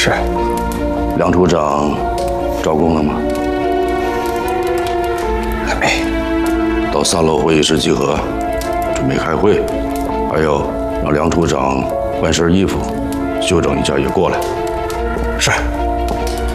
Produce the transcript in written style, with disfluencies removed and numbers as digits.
是。 梁处长招供了吗？ 还没。 到3楼会议室集合，准备开会。还有，让梁处长换身衣服，休整一下也过来。 是。